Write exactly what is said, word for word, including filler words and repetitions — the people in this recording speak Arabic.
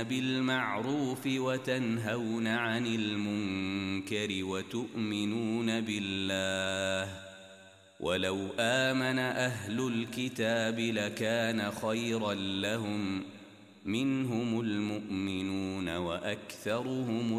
تأمرون بالمعروف وتنهون عن المنكر وتؤمنون بالله ولو آمن أهل الكتاب لكان خيرا لهم منهم المؤمنون وأكثرهم